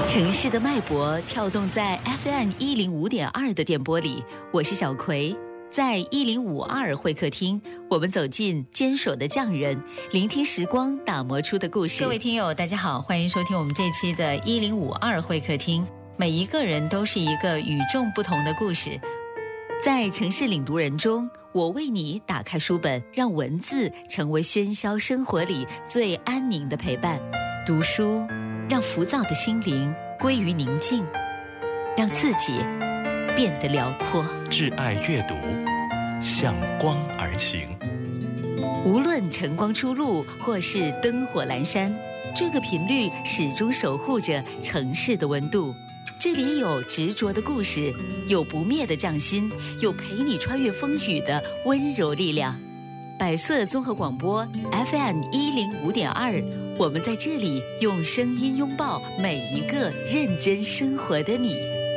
城市的脉搏跳动在 FM105.2 的电波里，我是小葵。在1052会客厅，我们走进坚守的匠人，聆听时光打磨出的故事。各位听友，大家好，欢迎收听我们这期的1052会客厅。每一个人都是一个与众不同的故事。在城市领读人中，我为你打开书本，让文字成为喧嚣生活里最安宁的陪伴。读书让浮躁的心灵归于宁静，让自己变得辽阔。 挚爱阅读，向光而行。 无论晨光初露或是灯火阑珊，这个频率始终守护着城市的温度。这里有执着的故事，有不灭的匠心，有陪你穿越风雨的温柔力量。百色综合广播 FM105.2，我们在这里用声音拥抱每一个认真生活的你。